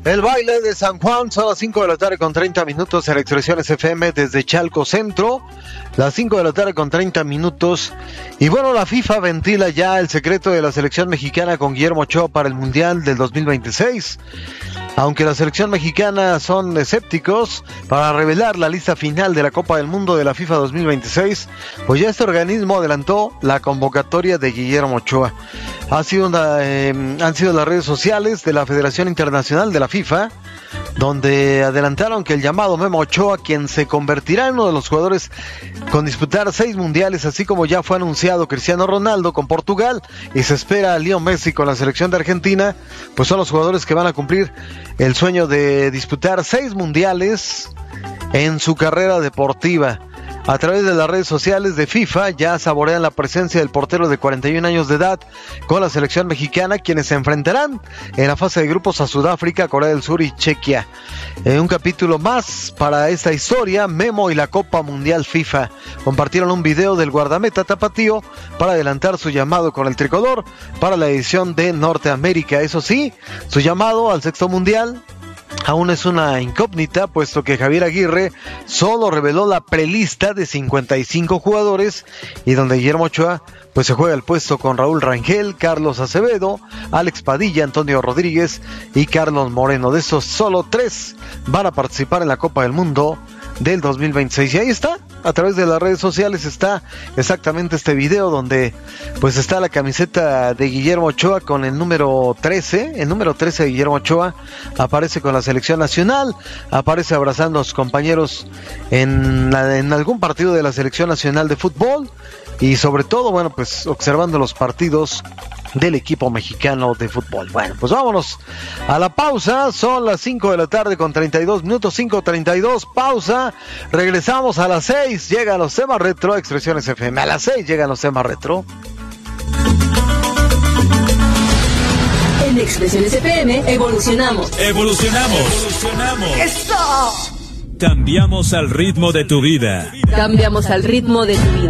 El baile de San Juan son las 5 de la tarde con 30 minutos en Expresiones FM desde Chalco Centro. Las 5 de la tarde con 30 minutos. Y bueno, la FIFA ventila ya el secreto de la selección mexicana con Guillermo Ochoa para el Mundial del 2026. Aunque la selección mexicana son escépticos para revelar la lista final de la Copa del Mundo de la FIFA 2026, pues ya este organismo adelantó la convocatoria de Guillermo Ochoa. Han sido las redes sociales de la Federación Internacional de la FIFA, donde adelantaron que el llamado Memo Ochoa, quien se convertirá en uno de los jugadores con disputar 6 mundiales, así como ya fue anunciado Cristiano Ronaldo con Portugal y se espera a Leo Messi con la selección de Argentina, pues son los jugadores que van a cumplir el sueño de disputar 6 mundiales en su carrera deportiva. A través de las redes sociales de FIFA ya saborean la presencia del portero de 41 años de edad con la selección mexicana, quienes se enfrentarán en la fase de grupos a Sudáfrica, Corea del Sur y Chequia. Un capítulo más para esta historia. Memo y la Copa Mundial FIFA compartieron un video del guardameta tapatío para adelantar su llamado con el tricolor para la edición de Norteamérica. Eso sí, su llamado al sexto mundial aún es una incógnita, puesto que Javier Aguirre solo reveló la prelista de 55 jugadores y donde Guillermo Ochoa pues se juega el puesto con Raúl Rangel, Carlos Acevedo, Alex Padilla, Antonio Rodríguez y Carlos Moreno. De esos, solo 3 van a participar en la Copa del Mundo del 2026. Y ahí está, a través de las redes sociales está exactamente este video donde pues está la camiseta de Guillermo Ochoa con el número 13. El número 13 de Guillermo Ochoa aparece con la selección nacional, aparece abrazando a sus compañeros en algún partido de la selección nacional de fútbol y sobre todo, bueno, pues observando los partidos del equipo mexicano de fútbol. Bueno, pues vámonos a la pausa. Son las 5 de la tarde con 32 minutos, 5:32, pausa. Regresamos a las 6, llegan los temas retro, Expresiones FM. A las 6 llegan los temas retro. En Expresiones FM evolucionamos. ¡Eso! Cambiamos al ritmo de tu vida. Cambiamos al ritmo de tu vida.